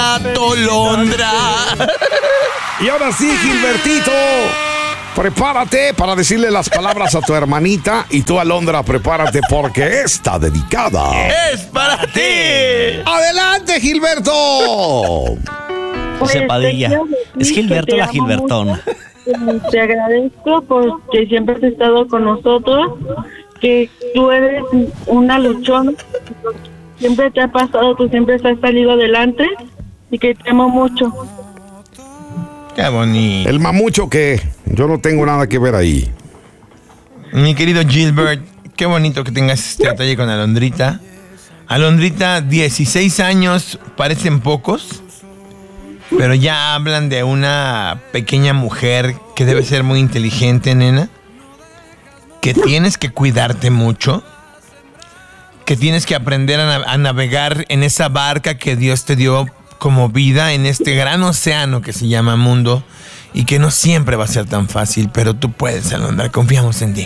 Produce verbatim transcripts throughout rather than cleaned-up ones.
atolondra. Y ahora sí, Gilbertito, prepárate para decirle las palabras a tu hermanita. Y tú, Alondra, prepárate porque está dedicada. ¡Es para ti! ¡Adelante, Gilberto! José Padilla. Es Gilberto la Gilbertona. Te agradezco porque siempre has estado con nosotros, que tú eres una luchona, siempre te ha pasado, tú siempre has salido adelante y que te amo mucho. Qué bonito. El mamucho que yo no tengo nada que ver ahí. Mi querido Gilbert, qué bonito que tengas este detalle con Alondrita. Alondrita, dieciséis años, parecen pocos, pero ya hablan de una pequeña mujer que debe ser muy inteligente, nena. Que tienes que cuidarte mucho. Que tienes que aprender a, na- a navegar en esa barca que Dios te dio como vida en este gran océano que se llama mundo. Y que no siempre va a ser tan fácil, pero tú puedes, Alondra. Confiamos en ti.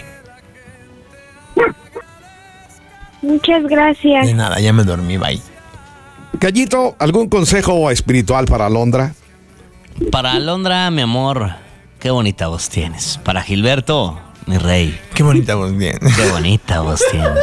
Muchas gracias. De nada, ya me dormí, bye. Gallito, ¿algún consejo espiritual para Alondra? Para Alondra, mi amor, qué bonita voz tienes. Para Gilberto, mi rey, Qué bonita voz bien. qué bonita voz tienes.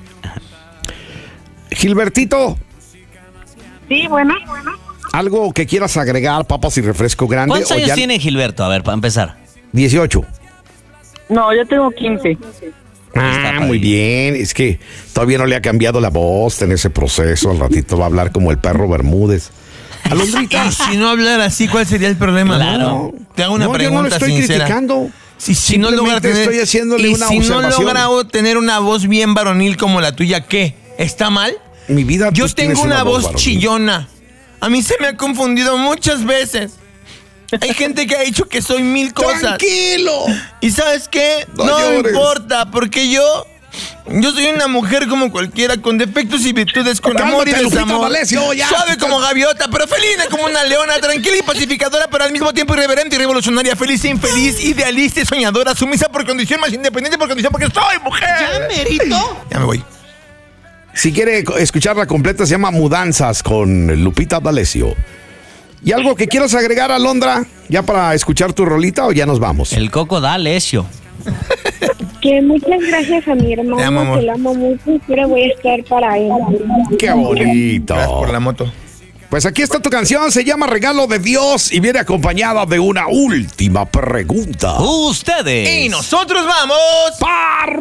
Gilbertito, Sí, bueno. ¿algo que quieras agregar, papas y refresco grande? ¿Cuántos o años ya- tiene Gilberto? A ver, para empezar. dieciocho. No, yo tengo quince. Ah, Está muy padre. bien. Es que todavía no le ha cambiado la voz en ese proceso. Al ratito va a hablar como el perro Bermúdez. Alondrita. Y si no hablara así, ¿cuál sería el problema? Claro. Te hago una no, pregunta yo no lo estoy sincera. criticando. Si, si no logra Simplemente tener, estoy haciéndole y una si no observación. logra tener una voz bien varonil como la tuya, ¿qué? ¿Está mal? Mi vida, Yo pues, tengo tienes una voz varonil. chillona. A mí se me ha confundido muchas veces. Hay gente que ha dicho que soy mil cosas. ¡Tranquilo! ¿Y sabes qué? No No, me llores. importa, porque yo... Yo soy una mujer como cualquiera, con defectos y virtudes, con amor y Cálmate, Lupita desamor. D'Alessio, ya. Suave como gaviota, pero felina como una leona, tranquila y pacificadora, pero al mismo tiempo irreverente y revolucionaria, feliz e infeliz, idealista y soñadora, sumisa por condición, más independiente por condición, porque soy mujer. ¿Ya, merito? Ya me voy. Si quiere escucharla completa, se llama Mudanzas con Lupita D'Alessio. ¿Y algo que quieras agregar, Alondra? ¿Ya para escuchar tu rolita o ya nos vamos? El Coco da Alessio. Que muchas gracias a mi Te amo, hermano, amor. que lo amo mucho y siempre voy a estar para él. ¡Qué bonito! Gracias por la moto. Pues aquí está tu canción, se llama Regalo de Dios y viene acompañada de una última pregunta. Ustedes. Y nosotros vamos... ¡Para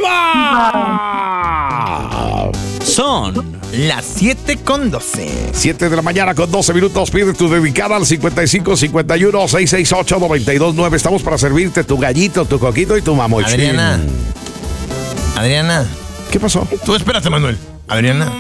arriba! Son Las siete con doce. siete de la mañana con doce minutos. Pide tu dedicada al cincuenta y cinco cincuenta y uno seiscientos sesenta y ocho noventa y dos nueve. Estamos para servirte tu gallito, tu coquito y tu mamochín. Adriana. Adriana. ¿Qué pasó? Tú espérate, Manuel. Adriana.